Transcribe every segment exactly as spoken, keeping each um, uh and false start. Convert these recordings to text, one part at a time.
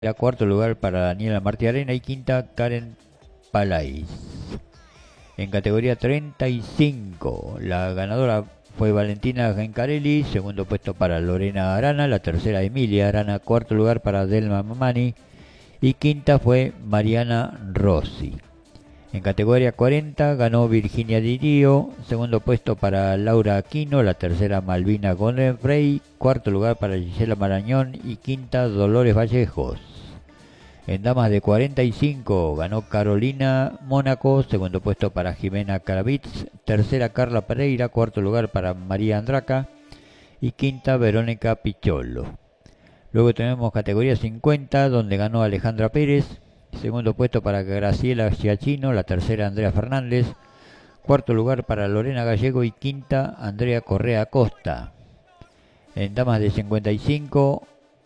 Era cuarto lugar para Daniela Martí Arena y quinta Karen Palais. En categoría treinta y cinco, la ganadora fue Valentina Gencarelli, segundo puesto para Lorena Arana, la tercera Emilia Arana, cuarto lugar para Delma Mamani y quinta fue Mariana Rossi. En categoría cuarenta ganó Virginia Dirio, segundo puesto para Laura Aquino, la tercera Malvina Gondenfrey, cuarto lugar para Gisela Marañón y quinta Dolores Vallejos. En damas de cuarenta y cinco ganó Carolina Mónaco, segundo puesto para Jimena Caravitz, tercera Carla Pereira, cuarto lugar para María Andraca y quinta Verónica Picholo. Luego tenemos categoría cincuenta donde ganó Alejandra Pérez, segundo puesto para Graciela Giachino, la tercera Andrea Fernández, cuarto lugar para Lorena Gallego y quinta Andrea Correa Costa. En damas de cincuenta y cinco,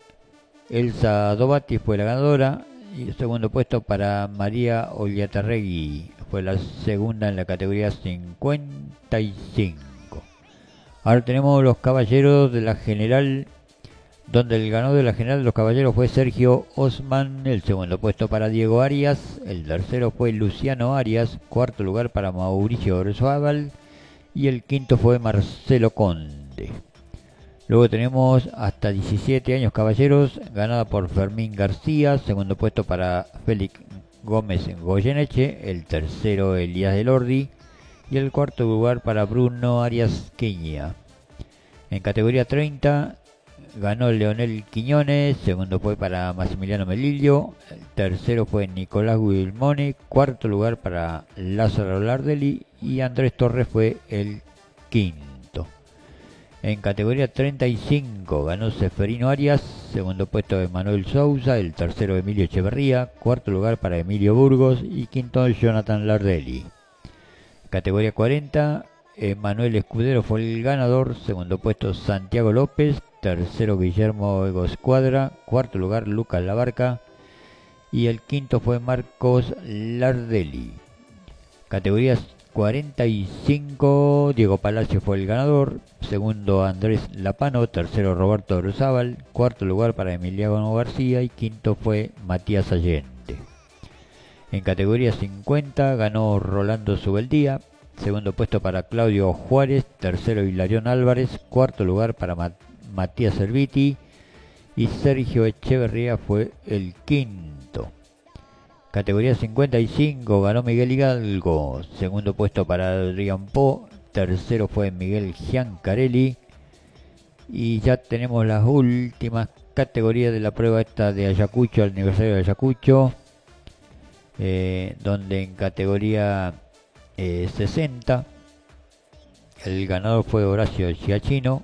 Elsa Dovati fue la ganadora y el segundo puesto para María Olliatarregui, fue la segunda en la categoría cincuenta y cinco. Ahora tenemos los caballeros de la general, donde el ganador de la general de los caballeros fue Sergio Osman, el segundo puesto para Diego Arias, el tercero fue Luciano Arias, cuarto lugar para Mauricio Orzábal y el quinto fue Marcelo Conde. Luego tenemos hasta diecisiete años caballeros, ganada por Fermín García, segundo puesto para Félix Gómez Goyeneche, el tercero Elías Delordi y el cuarto lugar para Bruno Arias Queña. En categoría treinta ganó Leonel Quiñones, segundo fue para Massimiliano Melillo, el tercero fue Nicolás Guilmone, cuarto lugar para Lázaro Lardelli y Andrés Torres fue el quinto. En categoría treinta y cinco ganó Seferino Arias, segundo puesto de Manuel Sousa, el tercero Emilio Echeverría, cuarto lugar para Emilio Burgos y quinto Jonathan Lardelli. Categoría cuarenta, Manuel Escudero fue el ganador, segundo puesto Santiago López, tercero Guillermo Egoscuadra, cuarto lugar Lucas Labarca y el quinto fue Marcos Lardelli. Categorías cuarenta y cinco, Diego Palacio fue el ganador, segundo Andrés Lapano, tercero Roberto Orzábal, cuarto lugar para Emiliano García y quinto fue Matías Allende. En categoría cincuenta ganó Rolando Subeldía, segundo puesto para Claudio Juárez, tercero Hilarión Álvarez, cuarto lugar para Mat Matías Serviti y Sergio Echeverría fue el quinto. Categoría cincuenta y cinco ganó Miguel Hidalgo, segundo puesto para Adrián Po, tercero fue Miguel Giancarelli y ya tenemos las últimas categorías de la prueba esta de Ayacucho, el aniversario de Ayacucho, eh, donde en categoría eh, sesenta el ganador fue Horacio Giachino,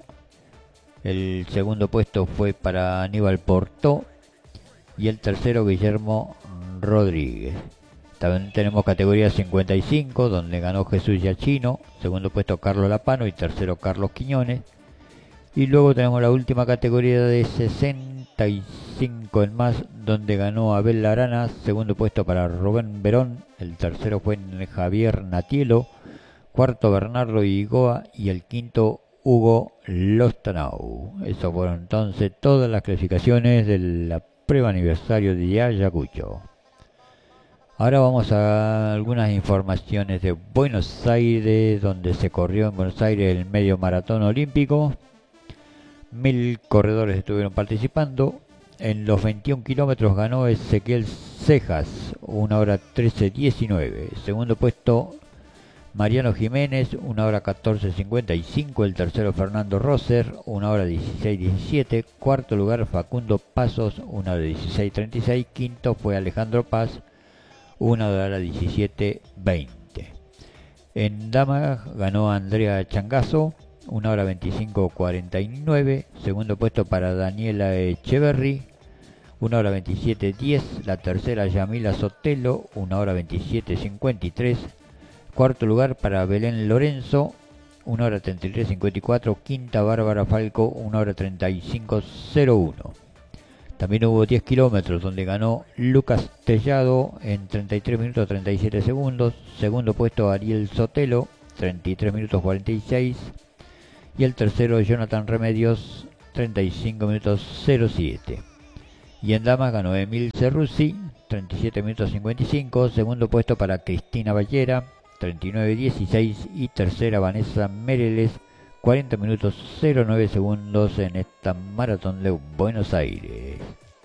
el segundo puesto fue para Aníbal Portó y el tercero Guillermo Rodríguez. También tenemos categoría cincuenta y cinco donde ganó Jesús Giachino, segundo puesto Carlos Lapano y tercero Carlos Quiñones. Y luego tenemos la última categoría de sesenta y cinco en más donde ganó Abel Arana, segundo puesto para Rubén Verón, el tercero fue Javier Natielo, cuarto Bernardo Igoa y el quinto Hugo Lostanau. Eso fueron entonces todas las clasificaciones de la prueba aniversario de Ayacucho. Ahora vamos a algunas informaciones de Buenos Aires, donde se corrió en Buenos Aires el medio maratón olímpico. Mil corredores estuvieron participando. En los veintiún kilómetros ganó Ezequiel Cejas, una hora trece diecinueve. Segundo puesto Mariano Jiménez, una hora catorce cincuenta y cinco. El tercero Fernando Roser, una hora dieciséis diecisiete. Cuarto lugar Facundo Pasos, una hora dieciséis treinta y seis. Quinto fue Alejandro Paz, una hora diecisiete veinte. En damas ganó Andrea Changazo, una hora veinticinco cuarenta y nueve. Segundo puesto para Daniela Echeverry, una hora veintisiete diez. La tercera Yamila Sotelo, una hora veintisiete cincuenta y tres. Cuarto lugar para Belén Lorenzo, una hora treinta y tres cincuenta y cuatro. Quinta Bárbara Falco, una hora treinta y cinco cero uno. También hubo diez kilómetros donde ganó Lucas Tellado en treinta y tres minutos treinta y siete segundos. Segundo puesto Ariel Sotelo, treinta y tres minutos cuarenta y seis. Y el tercero Jonathan Remedios, treinta y cinco minutos cero siete. Y en damas ganó Emil Cerruti, treinta y siete minutos cincuenta y cinco. Segundo puesto para Cristina Ballera, treinta y nueve dieciséis. Y tercera Vanessa Mereles, cuarenta minutos cero nueve segundos en esta maratón de Buenos Aires.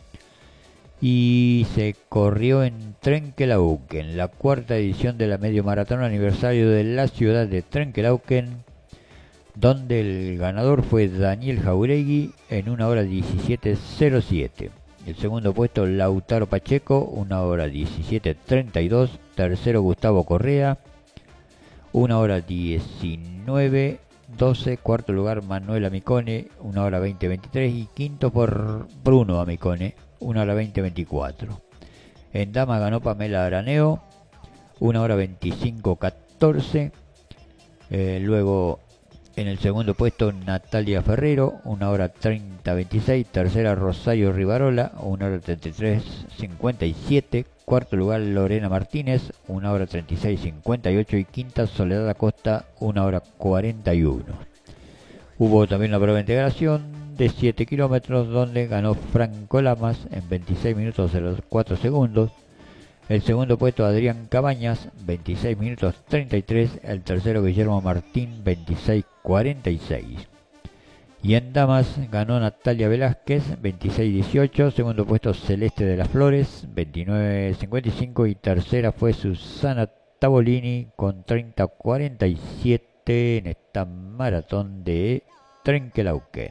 Y se corrió en Trenquelauquen, la cuarta edición de la medio maratón aniversario de la ciudad de Trenquelauquen, donde el ganador fue Daniel Jauregui en una hora diecisiete cero siete. El segundo puesto Lautaro Pacheco, una hora diecisiete treinta y dos. Tercero Gustavo Correa, una hora diecinueve doce. Cuarto lugar Manuel Amicone, una hora veinte veintitrés. Y quinto por Bruno Amicone, una hora veinte veinticuatro. En dama ganó Pamela Araneo, una hora veinticinco catorce. Eh, luego en el segundo puesto Natalia Ferrero, una hora treinta veintiséis. Tercera Rosario Rivarola, una hora treinta y tres cincuenta y siete. Cuarto lugar Lorena Martínez, una hora treinta y seis cincuenta y ocho. Y quinta Soledad Acosta, una hora cuarenta y uno. Hubo también la prueba de integración de siete kilómetros, donde ganó Franco Lamas en veintiséis minutos cero cuatro segundos. El segundo puesto Adrián Cabañas, veintiséis minutos treinta y tres. El tercero Guillermo Martín, veintiséis cuarenta y seis. Y en damas ganó Natalia Velázquez, veintiséis dieciocho. Segundo puesto Celeste de las Flores, veintinueve cincuenta y cinco. Y tercera fue Susana Tavolini con treinta cuarenta y siete en esta maratón de Trenquelauquen.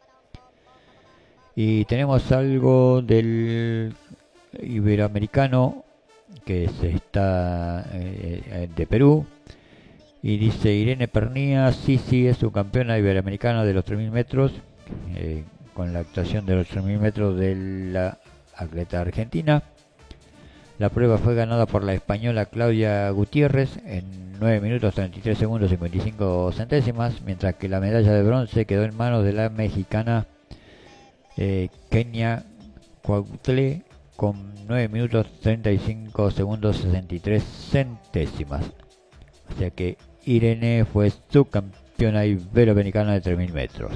Y tenemos algo del iberoamericano que se está eh, de Perú. Y dice Irene Pernía, sí, sí, es subcampeona iberoamericana de los tres mil metros, eh, con la actuación de los tres mil metros de la atleta argentina. La prueba fue ganada por la española Claudia Gutiérrez en nueve minutos treinta y tres segundos cincuenta y cinco centésimas, mientras que la medalla de bronce quedó en manos de la mexicana eh, Kenia Cuautle con nueve minutos treinta y cinco segundos sesenta y tres centésimas. O sea que Irene fue subcampeona iberoamericana de tres mil metros.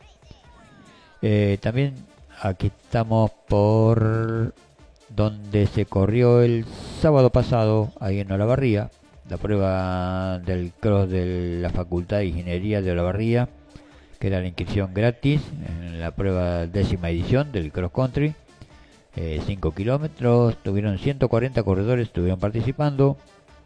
Eh, también aquí estamos por donde se corrió el sábado pasado, ahí en Olavarría, la prueba del cross de la Facultad de Ingeniería de Olavarría, que era la inscripción gratis en la prueba décima edición del cross country. Eh, cinco kilómetros, tuvieron ciento cuarenta corredores, estuvieron participando.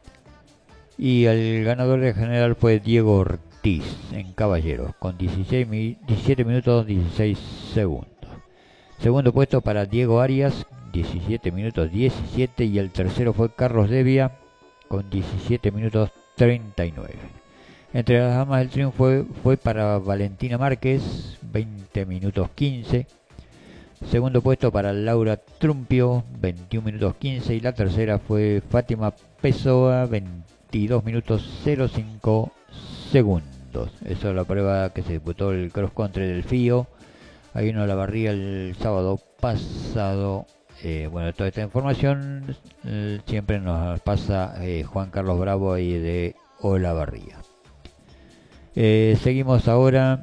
Y el ganador de general fue Diego Ortiz en caballeros, con dieciséis, diecisiete minutos dieciséis segundos. Segundo puesto para Diego Arias, diecisiete minutos diecisiete. Y el tercero fue Carlos Devia, con diecisiete minutos treinta y nueve. Entre las damas el triunfo fue, fue para Valentina Márquez, veinte minutos quince. Segundo puesto para Laura Trumpio, veintiún minutos quince. Y la tercera fue Fátima Pessoa, veintidós minutos cero cinco segundos. Esa es la prueba que se disputó el cross country del F I O. Ahí en Olavarría el sábado pasado. Eh, bueno, toda esta información eh, siempre nos pasa eh, Juan Carlos Bravo ahí de Olavarría. Eh, seguimos ahora,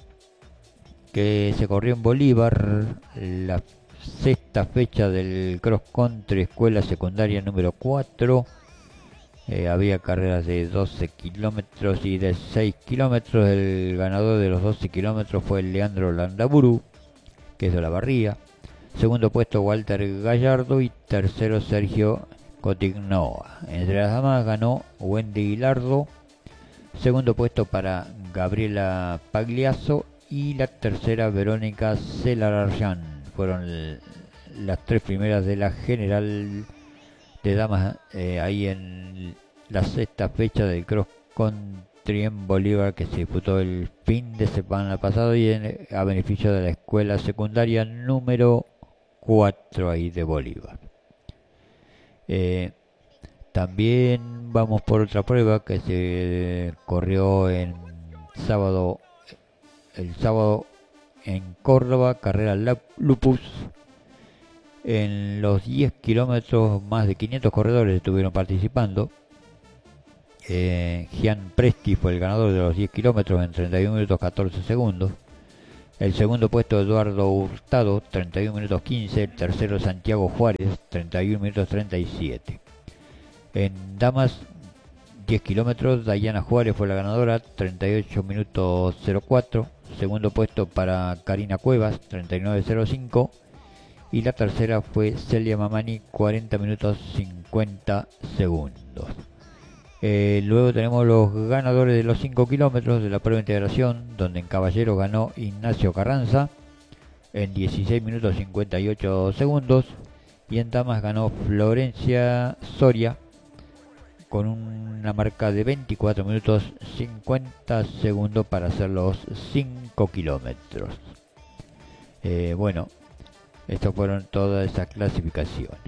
que se corrió en Bolívar la sexta fecha del cross country escuela secundaria número cuatro. Eh, había carreras de doce kilómetros y de seis kilómetros. El ganador de los doce kilómetros fue Leandro Landaburu, que es de Olavarría. Segundo puesto Walter Gallardo y tercero Sergio Cotignoa. Entre las damas ganó Wendy Hilardo. Segundo puesto para Gabriela Pagliasso y la tercera Verónica Celarayán. Fueron las tres primeras de la general de damas eh, ahí en la sexta fecha del cross country en Bolívar, que se disputó el fin de semana pasado y en, a beneficio de la escuela secundaria número cuatro ahí de Bolívar. Eh, también vamos por otra prueba que se corrió en sábado, el sábado en Córdoba, carrera Lupus. En los diez kilómetros más de quinientos corredores estuvieron participando. Eh, Gian Presti fue el ganador de los diez kilómetros en treinta y un minutos catorce segundos. El segundo puesto Eduardo Hurtado, treinta y un minutos quince. El tercero Santiago Juárez, treinta y un minutos treinta y siete. En damas, diez kilómetros, Dayana Juárez fue la ganadora, treinta y ocho minutos cero cuatro. Segundo puesto para Karina Cuevas, treinta y nueve cero cinco. Y la tercera fue Celia Mamani, cuarenta minutos cincuenta segundos. Eh, luego tenemos los ganadores de los cinco kilómetros de la prueba de integración, donde en caballeros ganó Ignacio Carranza en dieciséis minutos cincuenta y ocho segundos. Y en damas ganó Florencia Soria con una marca de veinticuatro minutos cincuenta segundos para hacer los cinco kilómetros. Eh, bueno, estas fueron todas esas clasificaciones.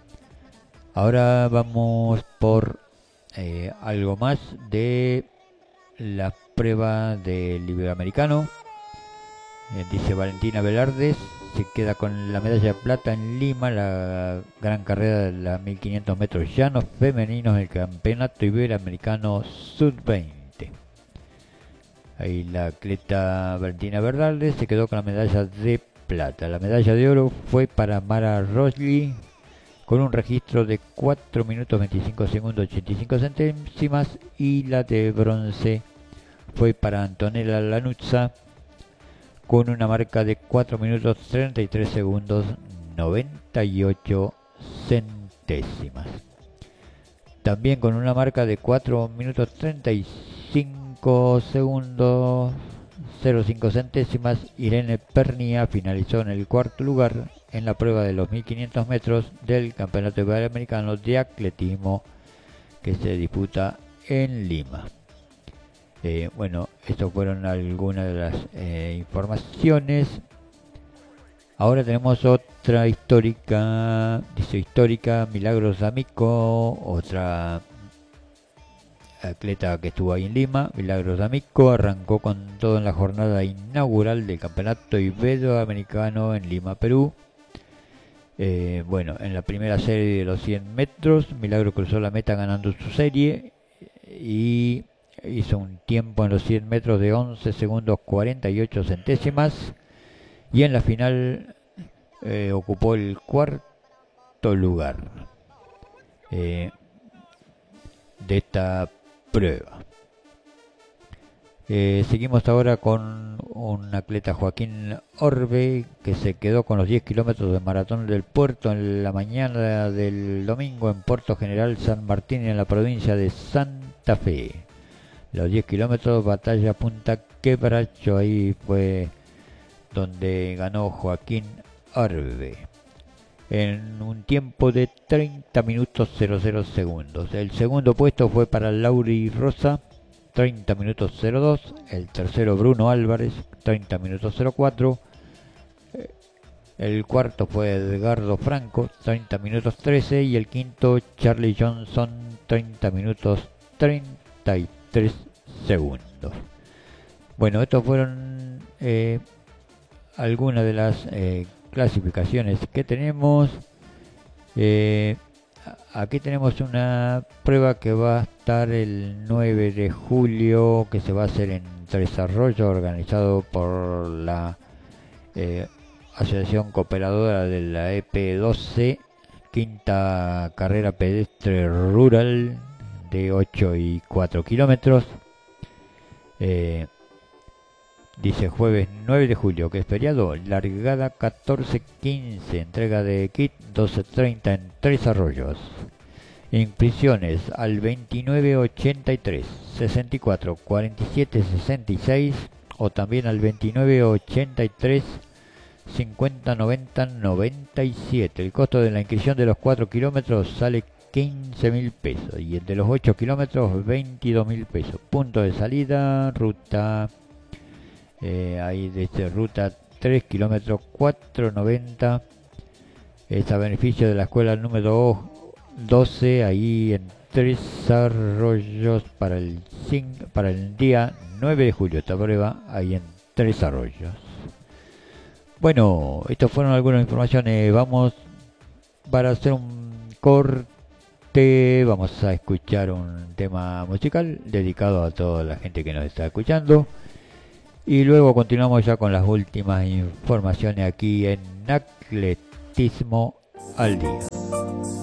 Ahora vamos por eh, algo más de la prueba del Iberoamericano. Eh, dice Valentina Velardes, se queda con la medalla de plata en Lima, la gran carrera de las mil quinientos metros llanos femeninos del Campeonato Iberoamericano sub veinte. Ahí la atleta Valentina Velardes se quedó con la medalla de plata. La medalla de oro fue para Mara Rosley con un registro de cuatro minutos veinticinco segundos ochenta y cinco centésimas, y la de bronce fue para Antonella Lanuzza con una marca de cuatro minutos treinta y tres segundos noventa y ocho centésimas. También con una marca de cuatro minutos treinta y cinco segundos cero cinco centésimas, Irene Pernia finalizó en el cuarto lugar en la prueba de los mil quinientos metros del Campeonato Iberoamericano de Atletismo que se disputa en Lima. Eh, bueno, estas fueron algunas de las eh, informaciones. Ahora tenemos otra histórica, dice histórica, Milagros D'Amico, otra atleta que estuvo ahí en Lima. Milagros D'Amico arrancó con todo en la jornada inaugural del Campeonato Iberoamericano en Lima, Perú. Eh, bueno, en la primera serie de los cien metros, Milagro cruzó la meta ganando su serie y hizo un tiempo en los cien metros de once segundos cuarenta y ocho centésimas, y en la final eh, ocupó el cuarto lugar eh, de esta prueba. Eh, seguimos ahora con un atleta, Joaquín Orbe, que se quedó con los diez kilómetros de maratón del puerto en la mañana del domingo en Puerto General San Martín, en la provincia de Santa Fe. Los diez kilómetros, Batalla Punta Quebracho, ahí fue donde ganó Joaquín Orbe en un tiempo de treinta minutos cero cero segundos. El segundo puesto fue para Lauri Rosa, treinta minutos cero dos. El tercero Bruno Álvarez, treinta minutos cero cuatro. El cuarto fue Edgardo Franco, treinta minutos trece. Y el quinto Charlie Johnson, treinta minutos treinta y tres segundos. Bueno, estos fueron eh, algunas de las eh, clasificaciones que tenemos. Eh, aquí tenemos una prueba que va a estar el nueve de julio, que se va a hacer en Tres Arroyos, organizado por la eh, Asociación Cooperadora de la E P doce, quinta carrera pedestre rural de ocho y cuatro kilómetros. Eh, Dice jueves nueve de julio, que es feriado, largada catorce quince, entrega de kit doce treinta en Tres Arroyos. Inscripciones al veintinueve ochenta y tres sesenta y cuatro cuarenta y siete sesenta y seis o también al veintinueve ochenta y tres cincuenta noventa noventa y siete. El costo de la inscripción de los cuatro kilómetros sale quince mil pesos y el de los ocho kilómetros veintidós mil pesos. Punto de salida, ruta... Eh, ahí desde ruta tres kilómetros cuatrocientos noventa, es a beneficio de la escuela número doce, ahí en Tres Arroyos, para el, para el día nueve de julio, esta prueba ahí en Tres Arroyos. Bueno, estas fueron algunas informaciones. Vamos para hacer un corte, vamos a escuchar un tema musical dedicado a toda la gente que nos está escuchando. Y luego continuamos ya con las últimas informaciones aquí en Atletismo al Día.